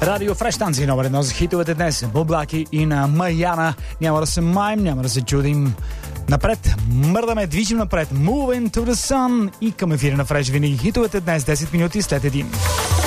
Радио Фреш, станция номер 1 за хитовете днес. Боблаки и на Маяна. Няма да се маем, няма да се чудим. Напред, мърдаме, движим напред. Moving to the sun. И към ефира на Фреш винаги хитовете днес, 10 минути след 1.